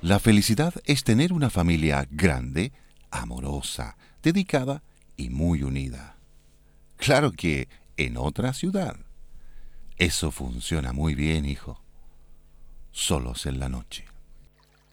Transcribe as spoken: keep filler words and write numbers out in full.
La felicidad es tener una familia grande, amorosa, dedicada y muy unida. Claro que en otra ciudad. Eso funciona muy bien, hijo. Solos en la noche.